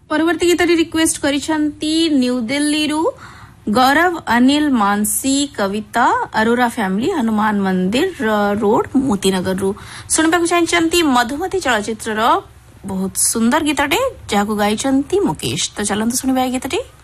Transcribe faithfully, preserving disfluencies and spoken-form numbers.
परवर्ती गीत request करिसंती new Delhi रु गौरव अनिल मानसी कविता अरोरा फैमिली हनुमान मंदिर रोड मोतीनगर रु सुनबाक चाहती मधुमती चलचित्र बहुत सुंदर गीतटे जहां गाइछंती मुकेश। तो चलंतु सुनिबा गीतटी।